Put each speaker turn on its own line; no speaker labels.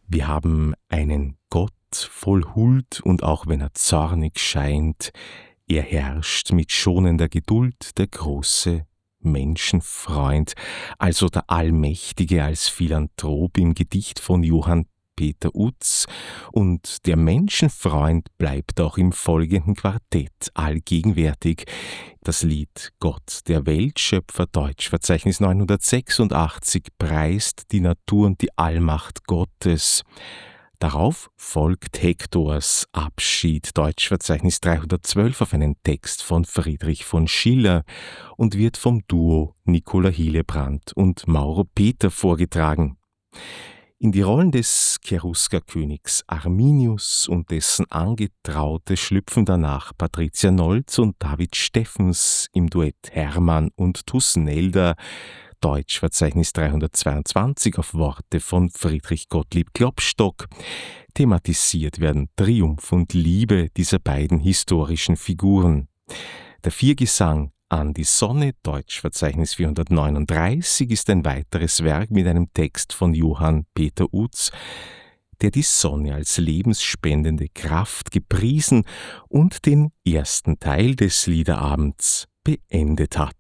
Wir haben einen Gott voll Huld und auch wenn er zornig scheint, er herrscht mit schonender Geduld, der große Menschenfreund, also der Allmächtige als Philanthrop im Gedicht von Johann Peter Utz, und der Menschenfreund bleibt auch im folgenden Quartett allgegenwärtig. Das Lied Gott, der Weltschöpfer, Deutschverzeichnis 986, preist die Natur und die Allmacht Gottes. Darauf folgt Hektors Abschied, Deutschverzeichnis 312, auf einen Text von Friedrich von Schiller und wird vom Duo Nicola Hillebrand und Mauro Peter vorgetragen. In die Rollen des Cheruskerkönigs Arminius und dessen Angetraute schlüpfen danach Patricia Nolz und David Steffens im Duett Hermann und Tusnelda, Deutschverzeichnis 322, auf Worte von Friedrich Gottlieb Klopstock. Thematisiert werden Triumph und Liebe dieser beiden historischen Figuren. Der Viergesang An die Sonne, Deutschverzeichnis 439, ist ein weiteres Werk mit einem Text von Johann Peter Utz, der die Sonne als lebensspendende Kraft gepriesen und den ersten Teil des Liederabends beendet hat.